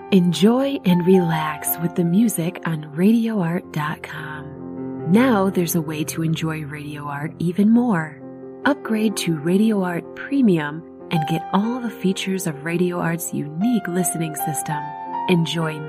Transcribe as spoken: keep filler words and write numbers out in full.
Enjoy and relax with the music on radio art dot com. Now there's a way to enjoy Radio Art even more. Upgrade to Radio Art Premium and get all the features of Radio Art's unique listening system. Enjoy